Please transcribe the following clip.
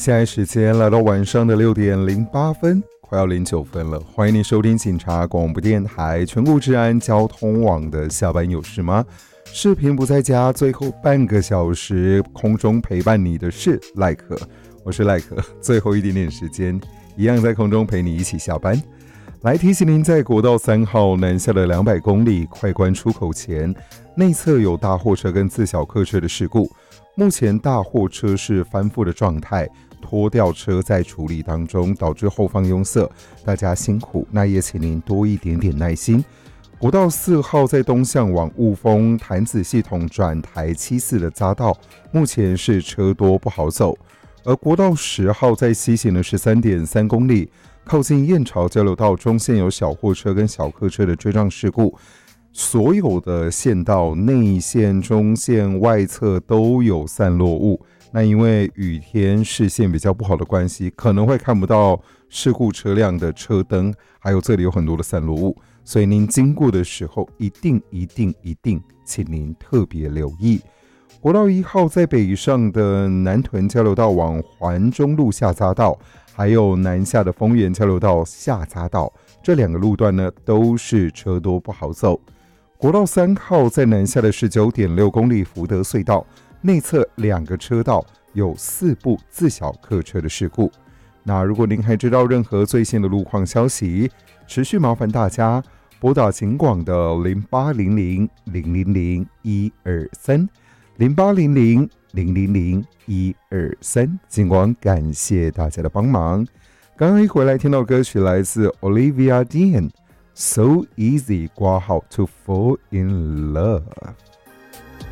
现在时间来到晚上的6:08，快要09分了。欢迎您收听警察广播电台全国治安交通网的下班有事吗？视频不在家，最后半个小时空中陪伴你的是赖可，我是赖可，最后一点点时间，一样在空中陪你一起下班。来提醒您，在国道3号南下的200公里快关出口前，内侧有大货车跟自小客车的事故。目前大货车是翻覆的状态，拖吊车在处理当中，导致后方拥塞，大家辛苦，那也请您多一点点耐心。国道4号在东向往雾峰潭子系统转台74的匝道，目前是车多不好走。而国道10号在西行的 13.3 公里，靠近燕巢交流道中线有小货车跟小客车的追撞事故，所有的线道内线、中线、外侧都有散落物。那因为雨天视线比较不好的关系，可能会看不到事故车辆的车灯，还有这里有很多的散落物，所以您经过的时候一定请您特别留意。国道1号在北上的南屯交流道往环中路下匝道，还有南下的丰原交流道下匝道，这两个路段呢都是车多不好走。国道3号在南下的 19.6 公里福德隧道，内侧2个车道有4部自小客车的事故。那如果您还知道任何最新的路况消息，持续麻烦大家拨打警广的0800-000-123 0800-000-123，警广感谢大家的帮忙。刚刚一回来听到歌曲来自 Olivia Dean So easy 括号 to fall in love。